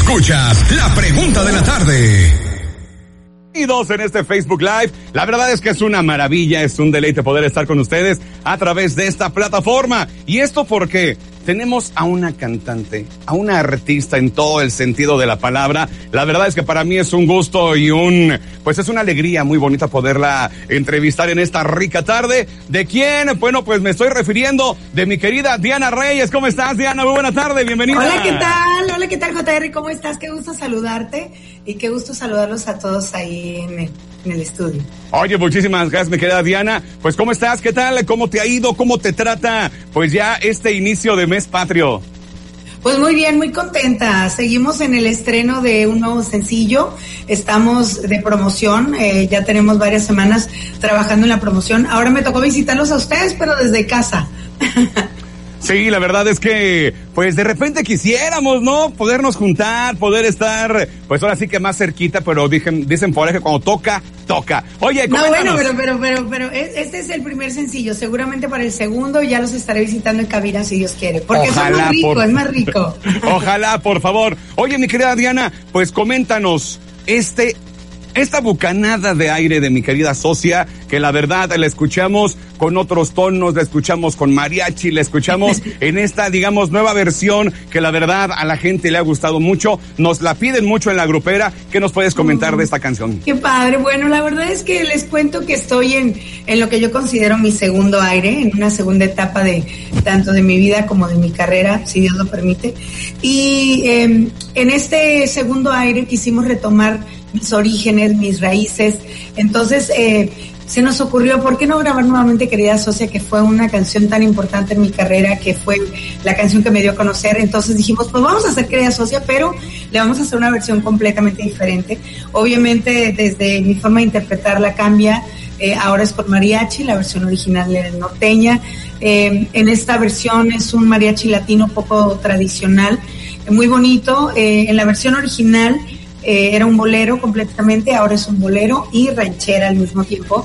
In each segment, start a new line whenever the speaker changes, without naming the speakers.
Escuchas la pregunta de la tarde.
Y dos en este Facebook Live. La verdad es que es una maravilla, es un deleite poder estar con ustedes a través de esta plataforma. Y esto porque tenemos a una cantante, a una artista en todo el sentido de la palabra. La verdad es que para mí es un gusto y pues es una alegría muy bonita poderla entrevistar en esta rica tarde. ¿De quién? Bueno, pues me estoy refiriendo de mi querida Diana Reyes. ¿Cómo estás, Diana? Muy buena tarde, bienvenida.
Hola, ¿qué tal? Hola, ¿qué tal, JR? ¿Cómo estás? Qué gusto saludarte y qué gusto saludarlos a todos ahí en el estudio.
Oye, muchísimas gracias, mi querida Diana. Pues, ¿cómo estás? ¿Qué tal? ¿Cómo te ha ido? ¿Cómo te trata? Pues ya este inicio de mes patrio.
Pues muy bien, muy contenta. Seguimos en el estreno de un nuevo sencillo. Estamos de promoción. Ya tenemos varias semanas trabajando en la promoción. Ahora me tocó visitarlos a ustedes, pero desde casa.
Sí, la verdad es que, pues de repente quisiéramos, ¿no? Podernos juntar, poder estar, pues ahora sí que más cerquita, pero dicen por ahí que cuando toca. Oye, coméntanos.
No, bueno, pero este es el primer sencillo. Seguramente para el segundo ya los estaré visitando en cabina si Dios quiere. Porque ojalá, es más rico.
Ojalá, por favor. Oye, mi querida Diana, pues coméntanos, esta bucanada de aire de mi querida socia, que la verdad la escuchamos con otros tonos, la escuchamos con mariachi, la escuchamos en esta, digamos, nueva versión que la verdad a la gente le ha gustado mucho, nos la piden mucho en la grupera. ¿Qué nos puedes comentar de esta canción?
Qué padre. Bueno, la verdad es que les cuento que estoy en lo que yo considero mi segundo aire, en una segunda etapa de tanto de mi vida como de mi carrera, si Dios lo permite. Y en este segundo aire quisimos retomar mis orígenes, mis raíces. Entonces se nos ocurrió, ¿por qué no grabar nuevamente Querida Socia?, que fue una canción tan importante en mi carrera, que fue la canción que me dio a conocer. Entonces dijimos, pues vamos a hacer Querida Socia, pero le vamos a hacer una versión completamente diferente. Obviamente desde mi forma de interpretarla cambia. Ahora es con mariachi, la versión original era norteña. En esta versión es un mariachi latino poco tradicional, muy bonito. En la versión original era un bolero completamente, ahora es un bolero y ranchera al mismo tiempo.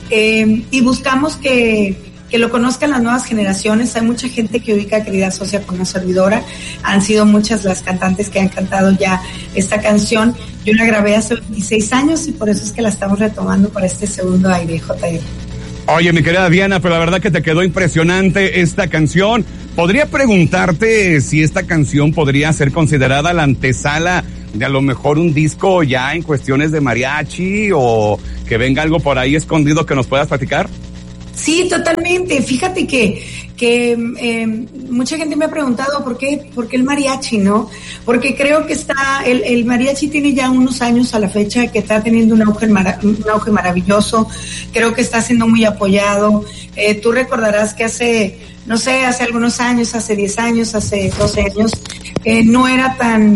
Y buscamos que lo conozcan las nuevas generaciones. Hay mucha gente que ubica a Querida Socia con una servidora. Han sido muchas las cantantes que han cantado ya esta canción. Yo la grabé hace 26 años y por eso es que la estamos retomando para este segundo aire, JR.
Oye, mi querida Diana, pues la verdad que te quedó impresionante esta canción. ¿Podría preguntarte si esta canción podría ser considerada la antesala de a lo mejor un disco ya en cuestiones de mariachi, o que venga algo por ahí escondido que nos puedas platicar?
Sí, totalmente. Fíjate que mucha gente me ha preguntado por qué el mariachi, ¿no? Porque creo que el mariachi tiene ya unos años a la fecha que está teniendo un auge maravilloso. Creo que está siendo muy apoyado. Tú recordarás que hace algunos años, hace 10 años, hace 12 años, no era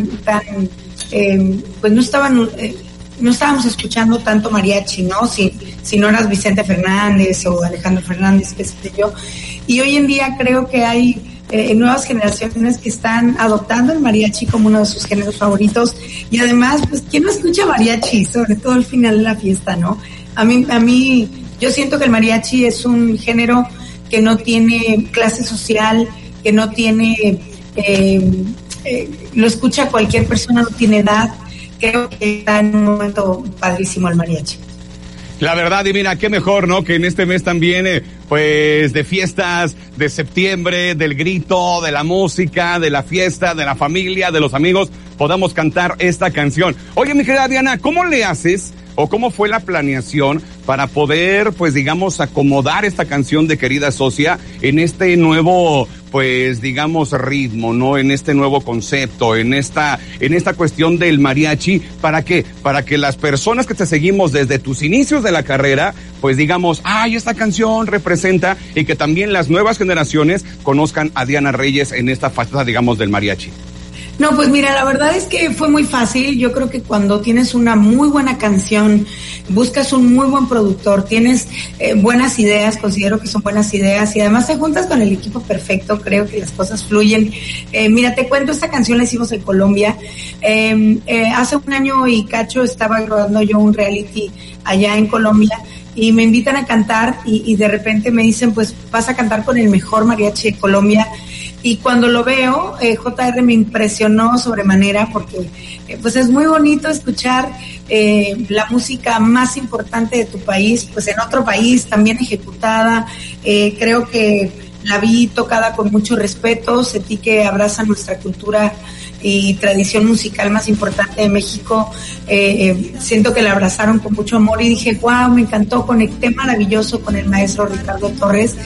pues no estábamos escuchando tanto mariachi, ¿no? Si no eras Vicente Fernández o Alejandro Fernández, qué sé yo. Y hoy en día creo que hay nuevas generaciones que están adoptando el mariachi como uno de sus géneros favoritos. Y además, pues, ¿quién no escucha mariachi? Sobre todo al final de la fiesta, ¿no? A mí, yo siento que el mariachi es un género que no tiene clase social, que no tiene, lo escucha cualquier persona, no tiene edad. Creo que está en un momento padrísimo el mariachi.
La verdad, y mira, qué mejor, ¿no? Que en este mes también, pues, de fiestas, de septiembre, del grito, de la música, de la fiesta, de la familia, de los amigos, podamos cantar esta canción. Oye, mi querida Diana, ¿cómo le haces o cómo fue la planeación para poder, pues, digamos, acomodar esta canción de Querida Socia en este nuevo, pues, digamos, ritmo, ¿no? En este nuevo concepto, en esta cuestión del mariachi. ¿Para qué? Para que las personas que te seguimos desde tus inicios de la carrera, pues digamos, ay, esta canción representa, y que también las nuevas generaciones conozcan a Diana Reyes en esta faceta, digamos, del mariachi.
No, pues mira, la verdad es que fue muy fácil. Yo creo que cuando tienes una muy buena canción, buscas un muy buen productor, tienes buenas ideas, considero que son buenas ideas, y además te juntas con el equipo perfecto, creo que las cosas fluyen. Mira, te cuento, esta canción la hicimos en Colombia. Hace un año y cacho estaba grabando yo un reality allá en Colombia, y me invitan a cantar, y de repente me dicen, pues vas a cantar con el mejor mariachi de Colombia. y cuando lo veo, JR me impresionó sobremanera porque pues es muy bonito escuchar la música más importante de tu país, pues en otro país también ejecutada. Creo que la vi tocada con mucho respeto, sentí que abraza nuestra cultura y tradición musical más importante de México. Siento que la abrazaron con mucho amor y dije, wow, me encantó, conecté maravilloso con el maestro Ricardo Torres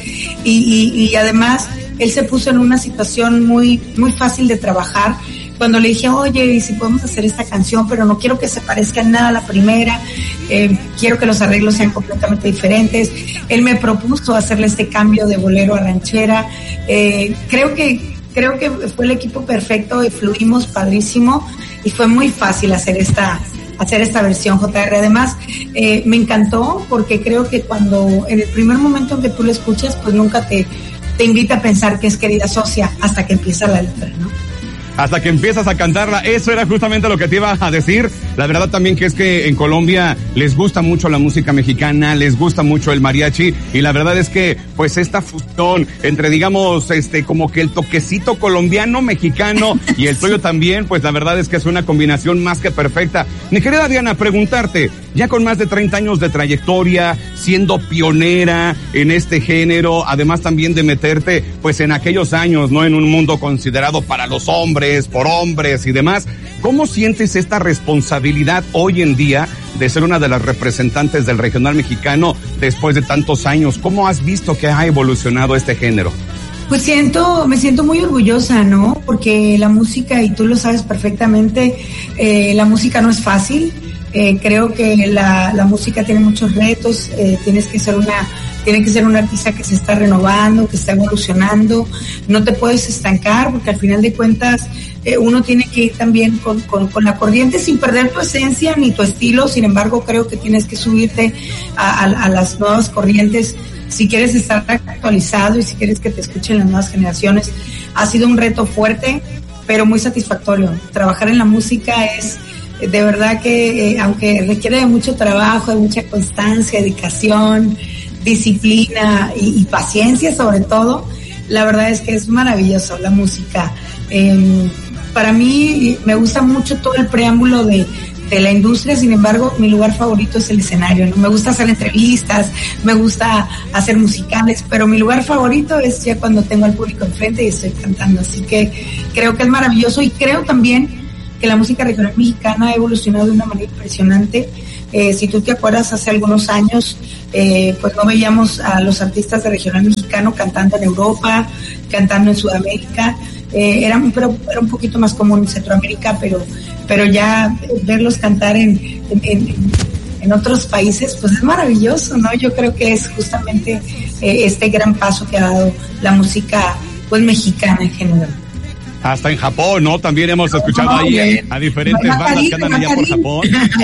y además él se puso en una situación muy fácil de trabajar. Cuando le dije, oye, ¿y si podemos hacer esta canción? Pero no quiero que se parezca en nada a la primera, quiero que los arreglos sean completamente diferentes. Él me propuso hacerle este cambio de bolero a ranchera. Creo que fue el equipo perfecto y fluimos padrísimo y fue muy fácil hacer esta versión, JR. Además, me encantó porque creo que cuando en el primer momento en que tú lo escuchas, pues nunca te invita a pensar que es Querida Socia hasta que empieza la letra, ¿no?
Hasta que empiezas a cantarla, eso era justamente lo que te iba a decir. La verdad también que es que en Colombia les gusta mucho la música mexicana, les gusta mucho el mariachi, y la verdad es que pues esta fusión entre, digamos, como que el toquecito colombiano mexicano y el tuyo también, pues la verdad es que es una combinación más que perfecta. Mi querida Diana, preguntarte, ya con más de 30 años de trayectoria, siendo pionera en este género, además también de meterte pues en aquellos años, ¿no?, en un mundo considerado para los hombres, por hombres y demás, ¿cómo sientes esta responsabilidad hoy en día de ser una de las representantes del regional mexicano después de tantos años? ¿Cómo has visto que ha evolucionado este género?
Pues me siento muy orgullosa, ¿no? Porque la música, y tú lo sabes perfectamente, la música no es fácil. Creo que la música tiene muchos retos, tiene que ser un artista que se está renovando, que está evolucionando, no te puedes estancar porque al final de cuentas uno tiene que ir también con la corriente sin perder tu esencia ni tu estilo. Sin embargo, creo que tienes que subirte a las nuevas corrientes si quieres estar actualizado y si quieres que te escuchen las nuevas generaciones. Ha sido un reto fuerte, pero muy satisfactorio. Trabajar en la música es de verdad que aunque requiere de mucho trabajo, de mucha constancia, dedicación, disciplina y paciencia sobre todo, la verdad es que es maravilloso la música. Para mí me gusta mucho todo el preámbulo de la industria, sin embargo mi lugar favorito es el escenario, ¿no? Me gusta hacer entrevistas, me gusta hacer musicales, pero mi lugar favorito es ya cuando tengo al público enfrente y estoy cantando, así que creo que es maravilloso y creo también que la música regional mexicana ha evolucionado de una manera impresionante. Si tú te acuerdas, hace algunos años, pues no veíamos a los artistas de regional mexicano cantando en Europa, cantando en Sudamérica, era un poquito más común en Centroamérica, pero ya verlos cantar en otros países, pues es maravilloso, ¿no? Yo creo que es justamente este gran paso que ha dado la música, pues, mexicana en general.
Hasta en Japón, ¿no? También hemos escuchado ahí a diferentes bandas que andan allá por Japón.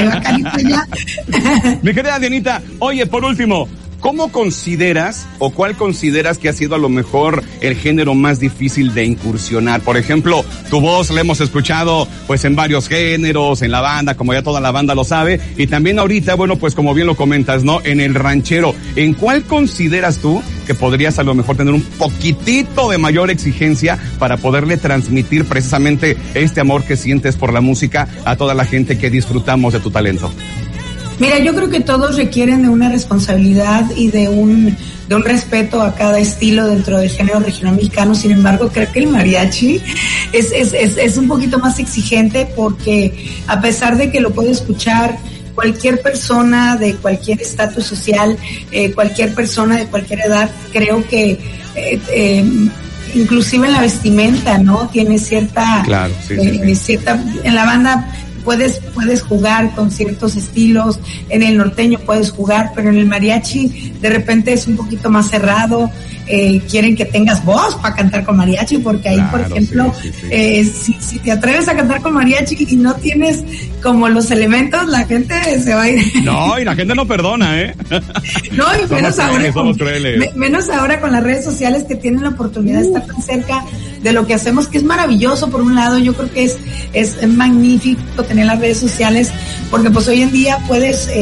Mi querida Dianita, oye, por último, ¿cómo consideras o cuál consideras que ha sido a lo mejor el género más difícil de incursionar? Por ejemplo, tu voz la hemos escuchado pues en varios géneros, en la banda, como ya toda la banda lo sabe, y también ahorita, bueno, pues como bien lo comentas, ¿no?, en el ranchero. ¿En cuál consideras tú que podrías a lo mejor tener un poquitito de mayor exigencia para poderle transmitir precisamente este amor que sientes por la música a toda la gente que disfrutamos de tu talento?
Mira, yo creo que todos requieren de una responsabilidad y de un respeto a cada estilo dentro del género regional mexicano. Sin embargo, creo que el mariachi es un poquito más exigente porque a pesar de que lo puede escuchar cualquier persona de cualquier estatus social, cualquier persona de cualquier edad, creo que inclusive en la vestimenta, ¿no? Tiene cierta, claro, cierta, en la banda puedes jugar con ciertos estilos, en el norteño puedes jugar, pero en el mariachi de repente es un poquito más cerrado. Quieren que tengas voz para cantar con mariachi, porque ahí, claro, por ejemplo, si te atreves a cantar con mariachi y no tienes como los elementos, la gente se va a ir. No,
y la gente no perdona, ¿eh?
No, y menos ahora con las redes sociales, que tienen la oportunidad de estar tan cerca de lo que hacemos, que es maravilloso. Por un lado, yo creo que es magnífico tener las redes sociales, porque pues hoy en día puedes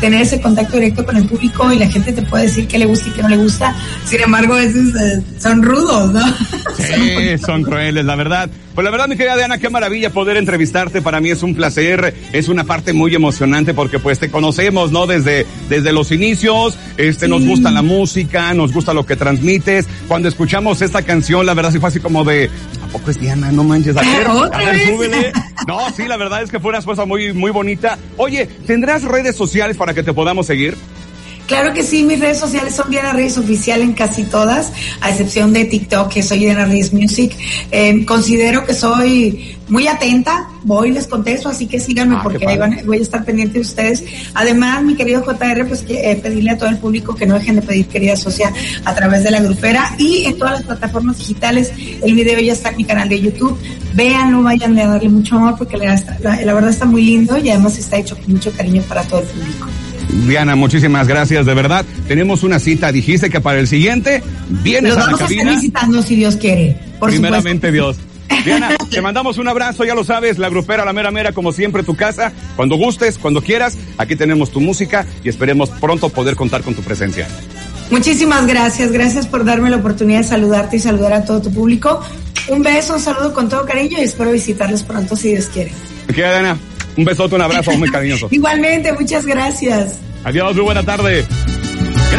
tener ese contacto directo con el público y la gente te puede decir qué le gusta y qué no le gusta. Sin embargo, a veces son rudos, ¿no?
Sí, son crueles, la verdad. Pues la verdad, mi querida Diana, qué maravilla poder entrevistarte. Para mí es un placer, es una parte muy emocionante porque pues te conocemos, ¿no? Desde los inicios, nos gusta la música, nos gusta lo que transmites. Cuando escuchamos esta canción, la verdad sí fue así como de, ¿a poco es Diana? No manches, a ver, súbele. No, sí, la verdad es que fue una esposa muy, muy bonita. Oye, ¿tendrás redes sociales para que te podamos seguir?
Claro que sí, mis redes sociales son Diana Reyes Oficial en casi todas, a excepción de TikTok, que soy Diana Reyes Music. Considero que soy muy atenta, les contesto, así que síganme porque ahí voy a estar pendiente de ustedes. Además, mi querido JR, pues pedirle a todo el público que no dejen de pedir Querida Socia a través de la grupera y en todas las plataformas digitales. El video ya está en mi canal de YouTube. Véanlo, vayan a darle mucho amor porque la verdad está muy lindo y además está hecho con mucho cariño para todo el público.
Diana, muchísimas gracias, de verdad. Tenemos una cita, dijiste que para el siguiente vienes a la cabina.
Nos vamos a estar visitando si Dios quiere, por
primeramente
supuesto.
Dios. Diana, te mandamos un abrazo, ya lo sabes, la grupera, la mera mera, como siempre, tu casa, cuando gustes, cuando quieras, aquí tenemos tu música y esperemos pronto poder contar con tu presencia.
Muchísimas gracias por darme la oportunidad de saludarte y saludar a todo tu público. Un beso, un saludo con todo cariño y espero visitarlos pronto si Dios quiere.
¿Qué, Diana? Un besote, un abrazo muy cariñoso.
Igualmente, muchas gracias.
Adiós, muy buena tarde.